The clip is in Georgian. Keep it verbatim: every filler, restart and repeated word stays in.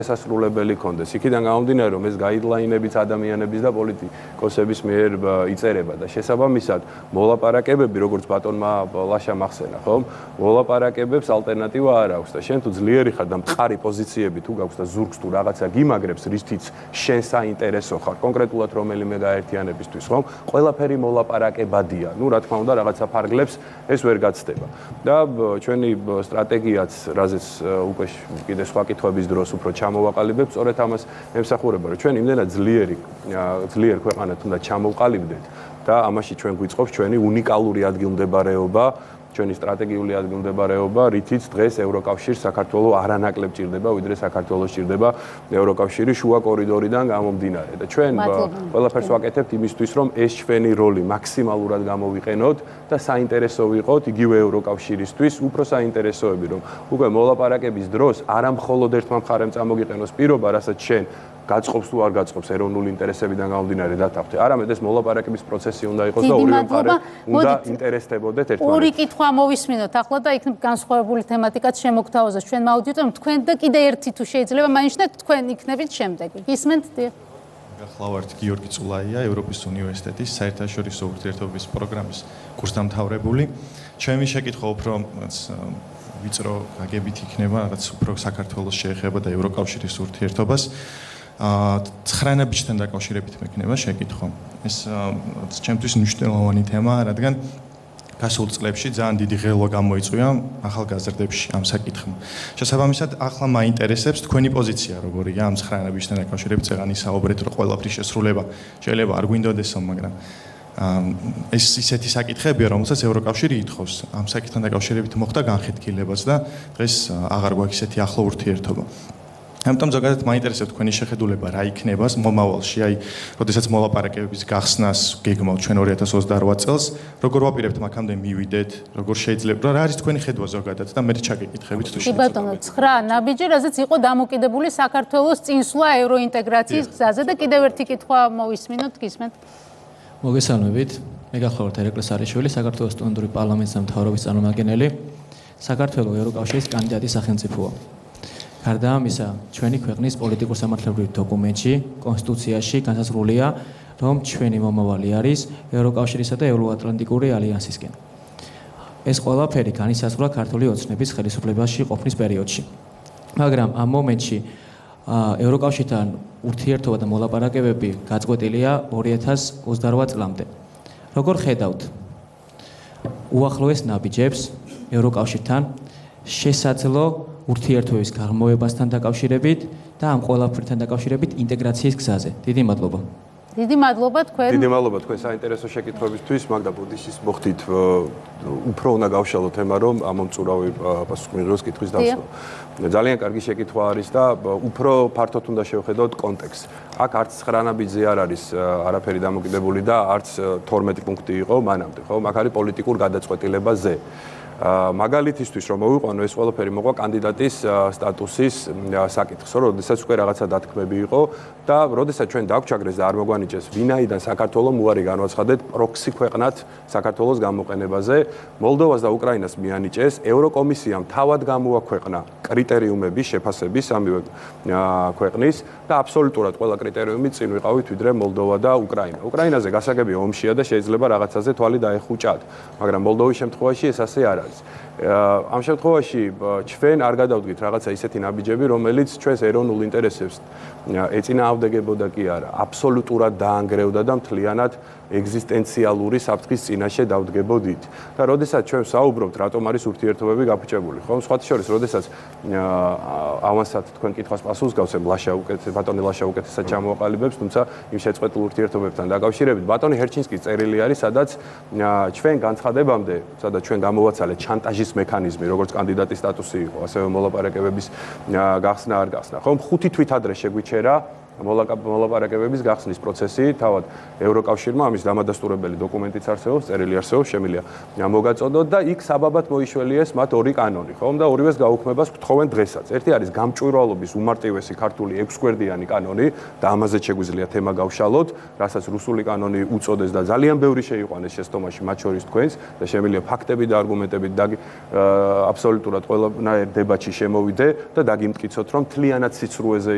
შესასრულებელი კონდეს. იქიდან გამომდინარე, რომ ეს გაიდლაინებიც ადამიანების და პოლიტიკოსების მიერ იწერება და შესაბამისად მოლაპარაკებები, როგორც ბატონმა ლაშამ ახსენა, ხო? მოლაპარაკებებს ალტერნატივა არ აქვს და შენ თუ ძლიერი ხარ და მყარი პოზიციები თუ გაქვს და ზურგს თუ რაღაცა გიმაგრებს, რითიც შენ საინტერესო ხარ, კონკრეტულად რომელიმე გაერთიანებისთვის, ხო? ყველაფერი მოლაპარაკებადია. ნუ რა თქმა უნდა, რაღაცა ფარგლებს ეს ვერ გაცდება. და ჩვენი სტრატეგიაც, რაზეც უკვე კიდე სხვა კითხვების დროს უფრო ჩამოვაყალიბებთ, სწორედ ამას ემსახურება, რომ ჩვენ იმდენად ძლიერი ძლიერ ქვეყანად უნდა ჩამოვყალიბდეთ და ამაში ჩვენ გვიწყობს ჩვენი უნიკალური ადგილმდებარეობა, ჩვენი სტრატეგიული ადგილმდებარეობა, რითიც დღეს ევროკავშირს საქართველოს არანაკლებ ჭირდება, ვიდრე საქართველოს ჭირდება ევროკავშირის შუა კორიდორიდან გამომდინარე. და ჩვენ ყველაფერს ვაკეთებთ იმისთვის, რომ ეს ჩვენი როლი მაქსიმალურად გამოვიყენოთ და საინტერესო ვიყოთ იგივე ევროკავშირისთვის, უფრო საინტერესოები, რომ უკვე მოლაპარაკების დროს არა მხოლოდ ერთმა მხარემ წამოგიყენოს პირობა, რასაც შენ გაწყობს თუ არ გაწყობს ეროვნული ინტერესებიდან გამომდინარე დათანხმდე. არამედ ეს მოლაპარაკების პროცესი უნდა იყოს და ორივე მხარე უნდა ინტერესდებოდეთ ერთმანეთს. ორი კითხვა მოვისმინოთ ახლა და იქნებ განსხვავებული თემატიკაც შემოგთავაზოს ჩვენ მაუდიტორ თქვენ და კიდე ერთი თუ შეიძლება მაინჩნეთ თქვენ იქნებით შემდეგი. გისმენთ? დიახ. გახლავართ გიორგი წულაია, ევროპის უნივერსიტეტის საერთაშორისო ურთიერთობების პროგრამის კურსდამთავრებული. ჩემი შეკითხვა უფრო ვიწრო გაგებით იქნება, რაღაც უფრო საქართველოს შეეხება და ევროკავშირის ურთიერთობას. ცხრანაბიჯთან დაკავშირებით მექნება შეკითხვა. ეს ჩემთვის მნიშვნელოვანი თემაა, რადგან გასულ წლებში ძალიან დიდი ღელვა გამოიწვია ახალგაზრდებში ამ საკითხმა. შესაბამისად, ახლა მაინტერესებს თქვენი პოზიცია როგორია ამ ცხრანაბიჯთან დაკავშირებით, წეგან ისაუბრეთ, რომ ყველაფრის შესრულება შეიძლება არ გვინდოდესო, მაგრამ ეს ისეთი საკითხებია, რომელსაც ევროკავშირი ითხოვს. ამ საკითხთან დაკავშირებით მოხდა განხეთქილებაც და დღეს აღარ გვაქვს ისეთი ახლო ურთიერთობა. ამიტომ ზოგადად მაინტერესებს თქვენი შეხედულება რა იქნება მომავალში, აი, როდესაც მოლაპარაკებების გახსნას გეგმავთ ჩვენ ორი ათას ოცდაორ წელს, როგორ ვაპირებთ მაქამდე მივიდეთ, როგორ შეიძლება, რა არის თქვენი ხედვა ზოგადად და მე ჩაგეკითხებით თუ შეიძლება. კი ბატონო, ცხრა ნაბიჯი, რაზეც იყო დამოკიდებული საქართველოს წინსვლა ევროინტეგრაციის გზაზე და კიდევ ერთი კითხვა მოვისმინოთ, გისმენთ? მოგესალმებით. მე გახლავართ ერეკლე სარიშვილი, საქართველოს სტუდენტური პარლამენტის მთავრობის წარმომადგენელი. საქართველოს ევროკავშირის კანდიდატი სახელმწიფოა. გარდა ამისა, ჩვენი ქვეყნის პოლიტიკურ-სამართლებრივ დოკუმენტში, კონსტიტუციაში განსაზღვრულია, რომ ჩვენი მომავალი არის ევროკავშირისა და ევროატლანტიკური ალიანსისკენ. ეს ყველაფერი განისაზღვრა ქართული ოცნების ხელისუფლებაში ყოფნის პერიოდში. მაგრამ ამ მომენტში ევროკავშირთან ურთიერთობა და მოლაპარაკებები გაწყვეტილია ორი ათას ოცდაორ წლამდე. როგორ ხედავთ უახლოეს ნაბიჯებს ევროკავშირთან შესაძლო ურთიერთობის გაღრმავებასთან დაკავშირებით და ამ ყველაფერთან დაკავშირებით ინტეგრაციის გზაზე. დიდი მადლობა. დიდი მადლობა თქვენ. დიდი მადლობა თქვენ საინტერესო შეკითხვებისთვის, მაგდა ბუდიშის მოხდით უფრო უნდა გავშალო თემა, რომ ამომწურავი პასუხი მიიღოს კითხვის დასვა. ძალიან კარგი შეკითხვა არის და უფრო ფართოდ უნდა შევხედოთ კონტექსტს. აქ არც ცხრანაბიჯზე არ არის არაფერი დამოკიდებული და არც თორმეტი პუნქტი იყო მანამდე, ხო? აქ არის პოლიტიკურ გადაწყვეტილებაზე. მაგალითისთვის რომ მოვიყვანო ეს ყველაფერი მოყვა კანდიდატის სტატუსის საკითხს, როდესაც უკვე რაღაცა დათქმები იყო და როდესაც ჩვენ დავჩაგრეს და არ მოგვანიჭეს ვინაიდან საქართველოს უარი განვაცხადეთ პროქსი ქვეყნად საქართველოს გამოყენებაზე, მოლდოვას და უკრაინას მიანიჭეს, ევროკომისიამ თავად გამოაქვეყნა კრიტერიუმები შეფასების სამივე ქვეყნის და აბსოლუტურად ყველა კრიტერიუმი წინ ვიყავით ვიდრე მოლდოვა და უკრაინა. უკრაინაზე გასაგები ომშია და შეიძლება რაღაცაზე თვალი დაეხუჭათ, მაგრამ მოლდოვის შემთხვევაში ეს ასე არ არის. ამ შემთხვევაში ჩვენ არ გადავდგით რაღაცა ისეთი ნაბიჯები, რომელიც ჩვენს ეროვნულ ინტერესებს ეწინააღმდეგებოდა კი არა, აბსოლუტურად დაანგრევდა და მთლიანად ეგზისტენციალური საფრთხის წინაშე დავდგებოდით. და როდესაც ჩვენ საუბრობთ, რატომ არის ურთიერთობები გაფუჭებული, ხო? სხვათა შორის, როდესაც ავანსად თქვენ კითხვას პასუხს გავცემ, ლაშა უკეთესად, ბატონი ლაშა უკეთესად ჩამოაყალიბებს, თუმცა იმ შეწყვეტილ ურთიერთობებთან დაკავშირებით, ბატონი ჰერჩინსკის წერილი არის, სადაც ჩვენ განცხადებამდე, სადაც ჩვენ გამოვაცალეთ შანტაჟის მექანიზმი, როგორც კანდიდატის სტატუსი იყო, ასევე მოლაპარაკებების გახსნა არ გახსნა. ხო, ხუთი თვით ადრე შეგვიჩერა მოლაპარაკებების გახსნის პროცესი, თავად ევროკავშირმა ამის დამადასტურებელი დოკუმენტიც არსებობს, წერილი არსებობს, შემიძლია მოგაწოდოთ და იქ საბაბად მოიშველიეს მათ ორი კანონი, ხომ და ორივეს გაუქმებას გთხოვენ დღესაც. ერთი არის გამჭვირვალობის უმარტივესი ქართული ექვსგვერდიანი კანონი და ამაზე შეგვიძლია თემა გავშალოთ, რასაც რუსული კანონი უწოდეს და ძალიან ბევრი შეიყვანეს შეცდომაში, მათ შორის თქვენს და შემიძლია ფაქტები და არგუმენტებით და აბსოლუტურად ყველანაირ დებატში შემოვიდე და დაგიმტკიცოთ, რომ მთლიანად სიცრუეზე